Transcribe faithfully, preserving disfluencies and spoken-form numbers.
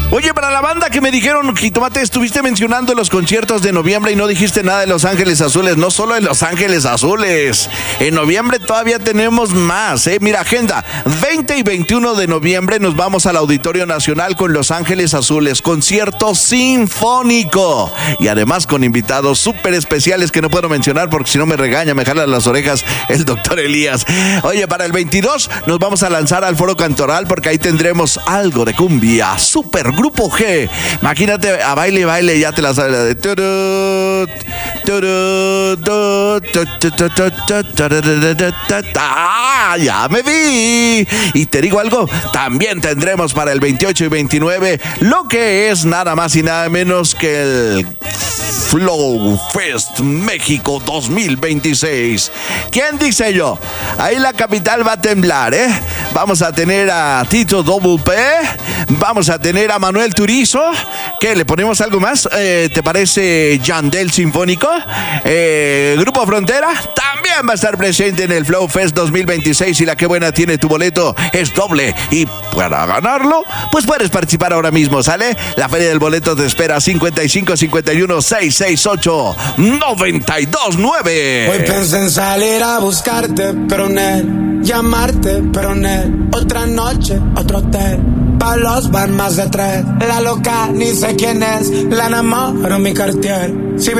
Oye, para la banda que me dijeron, Jitomate, estuviste mencionando los conciertos de noviembre y no dijiste nada de Los Ángeles Azules. No solo en Los Ángeles Azules. En noviembre todavía tenemos más, ¿eh? Mira, agenda. veinte y veintiuno de noviembre nos vamos al Auditorio Nacional con Los Ángeles Azules. Concierto sinfónico. Y además con invitados súper especiales que no puedo mencionar porque si no me regaña, me jala las orejas el doctor Elías. Oye, para el veintidós nos vamos a lanzar al Foro Cantoral porque ahí tendremos algo de cumbia. Super Grupo G. Imagínate a baile y baile, ya te la sabes. La de turut, turut, ah, ya me vi. Y te digo algo, también tendremos para el veintiocho y veintinueve lo que es nada más y nada menos que el Flow Fest México dos mil veintiséis. ¿Quién dice yo? Ahí la capital va a temblar, ¿eh? Vamos a tener a Tito Double P, vamos a tener a Manuel Turizo. ¿Qué? ¿Le ponemos algo más? Eh, ¿Te parece Yandel Sinfónico? Eh, Grupo Frontera también va a estar presente en el Flow Fest dos mil veintiséis y la que buena tiene tu boleto es doble. Y para ganarlo, pues puedes participar ahora mismo, ¿sale? La Feria del Boleto te espera cincuenta y cinco cincuenta y uno seiscientos sesenta y ocho noventa y dos nueve. Hoy pensé en salir a buscarte, pero no, llamarte, pero no. Otra noche, otro hotel, pa' los van más de tres. La loca, ni sé quién es, la enamoro mi Cartier. Si